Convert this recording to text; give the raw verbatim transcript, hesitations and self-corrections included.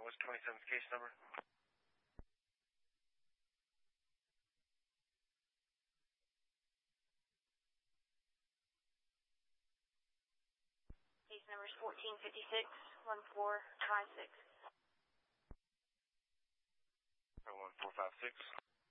What's twenty-seventh case number? Case number is fourteen fifty-six, one four five six. one four five six.